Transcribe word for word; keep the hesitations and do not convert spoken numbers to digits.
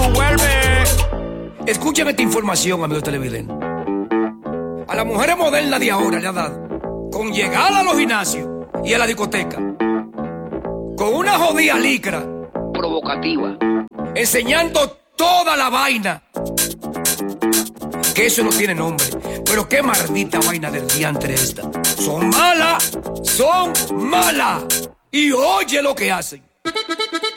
vuelve. Escúchame esta información, amigo televidente. A las mujeres modernas de ahora le ha dado con llegar a los gimnasios y a la discoteca con una jodida licra provocativa, enseñando toda la vaina. Que eso no tiene nombre. Pero qué maldita vaina del diantre esta. Son malas, son malas. Y oye lo que hacen.